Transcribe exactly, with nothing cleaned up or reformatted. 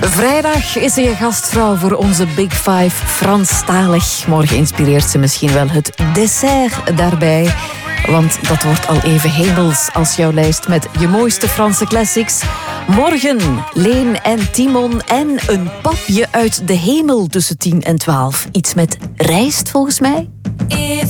Vrijdag is ze je gastvrouw voor onze Big Five Franstalig. Morgen inspireert ze misschien wel het dessert daarbij. Want dat wordt al even hemels als jouw lijst met je mooiste Franse classics. Morgen Leen en Timon en een papje uit de hemel tussen tien en twaalf. Iets met rijst volgens mij.